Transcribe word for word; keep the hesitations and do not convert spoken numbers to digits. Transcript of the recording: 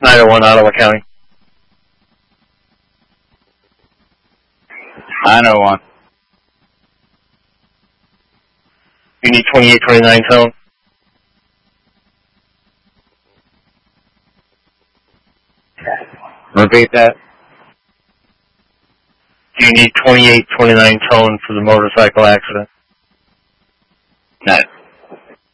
nine oh one, Ottawa County. nine oh one. You need twenty-eight twenty-nine tone. Repeat that. Do you need twenty-eight twenty-nine tone for the motorcycle accident? No.